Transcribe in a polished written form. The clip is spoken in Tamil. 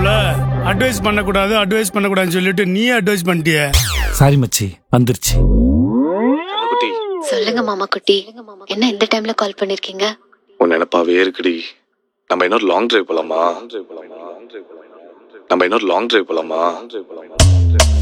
சொன்னோம்ல, அட்வைஸ் பண்ணக்கூடாதுன்னு சொல்லிட்டு நீ அட்வைஸ் பண்ணிட்டிய. சாரி மச்சி, வந்துருச்சு. சொல்லுங்க மாமா குட்டி, என்ன இந்த டைம்ல கால் பண்ணிருக்கீங்க? உன் நினைப்பாவே இருக்குடி. நம்ம இன்னொரு லாங் டிரைவ் போலாமா?